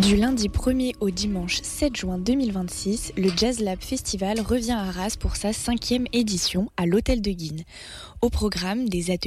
Du lundi 1er au dimanche 7 juin 2026, le Jazz Lab Festival revient à Arras pour sa 5e édition à l'Hôtel de Guines. Au programme, des ateliers